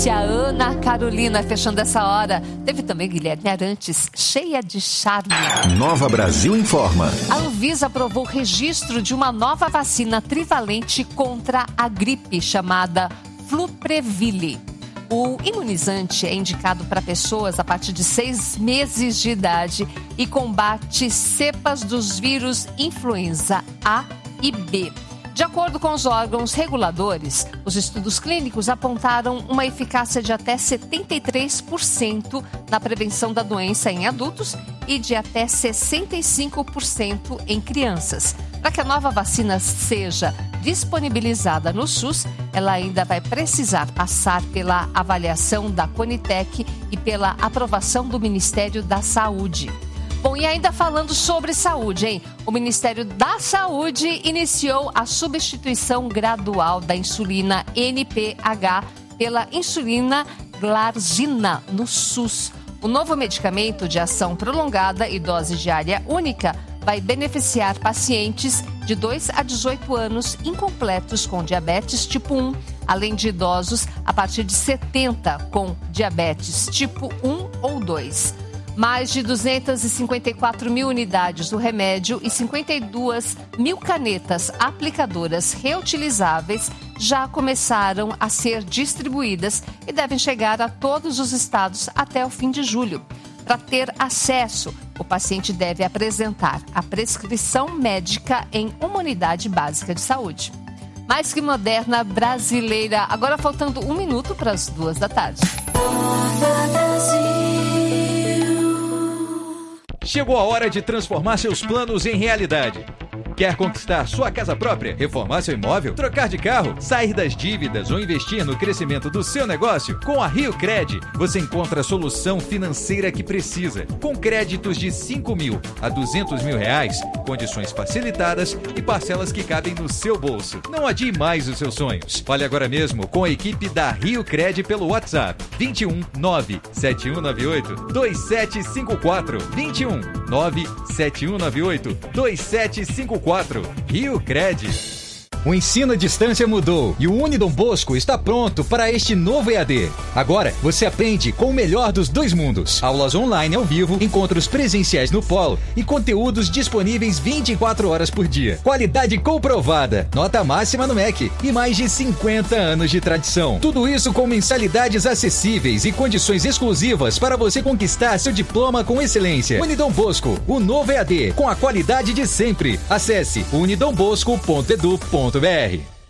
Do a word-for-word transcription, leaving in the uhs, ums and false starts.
A Ana Carolina fechando essa hora. Teve também Guilherme Arantes, cheia de charme. Nova Brasil informa. A Anvisa aprovou o registro de uma nova vacina trivalente contra a gripe, chamada Fluprevili. O imunizante é indicado para pessoas a partir de seis meses de idade e combate cepas dos vírus influenza A e B. De acordo com os órgãos reguladores, os estudos clínicos apontaram uma eficácia de até setenta e três por cento na prevenção da doença em adultos e de até sessenta e cinco por cento em crianças. Para que a nova vacina seja disponibilizada no SUS, ela ainda vai precisar passar pela avaliação da Conitec e pela aprovação do Ministério da Saúde. Bom, e ainda falando sobre saúde, hein? O Ministério da Saúde iniciou a substituição gradual da insulina N P H pela insulina Glargina no SUS. O novo medicamento de ação prolongada e dose diária única vai beneficiar pacientes de dois a dezoito anos incompletos com diabetes tipo um, além de idosos a partir de setenta com diabetes tipo um ou dois. Mais de duzentas e cinquenta e quatro mil unidades do remédio e cinquenta e duas mil canetas aplicadoras reutilizáveis já começaram a ser distribuídas e devem chegar a todos os estados até o fim de julho. Para ter acesso, o paciente deve apresentar a prescrição médica em uma unidade básica de saúde. Mais que moderna brasileira. Agora faltando um minuto para as duas da tarde. Chegou a hora de transformar seus planos em realidade. Quer conquistar sua casa própria, reformar seu imóvel, trocar de carro, sair das dívidas ou investir no crescimento do seu negócio? Com a Rio Cred, você encontra a solução financeira que precisa. Com créditos de cinco mil a duzentos mil reais, condições facilitadas e parcelas que cabem no seu bolso. Não adie mais os seus sonhos. Fale agora mesmo com a equipe da Rio Cred pelo WhatsApp vinte e um nove sete um nove oito dois sete cinco quatro vinte e um nove sete um nove oito dois sete cinco quatro. Rio Cred. O ensino à distância mudou e o Unidom Bosco está pronto para este novo E A D. Agora, você aprende com o melhor dos dois mundos. Aulas online ao vivo, encontros presenciais no polo e conteúdos disponíveis vinte e quatro horas por dia. Qualidade comprovada, nota máxima no M E C e mais de cinquenta anos de tradição. Tudo isso com mensalidades acessíveis e condições exclusivas para você conquistar seu diploma com excelência. Unidom Bosco, o novo E A D, com a qualidade de sempre. Acesse unidombosco ponto edu ponto br.